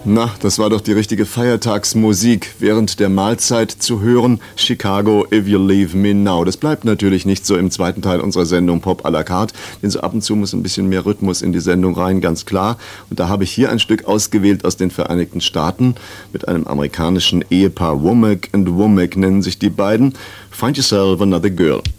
Na, das war doch die richtige Feiertagsmusik. Während der Mahlzeit zu hören, Chicago, If You Leave Me Now. Das bleibt natürlich nicht so im zweiten Teil unserer Sendung Pop à la carte, denn so ab und zu muss ein bisschen mehr Rhythmus in die Sendung rein, ganz klar. Und da habe ich hier ein Stück ausgewählt aus den Vereinigten Staaten mit einem amerikanischen Ehepaar. Womack and Womack nennen sich die beiden. Find Yourself Another Girl.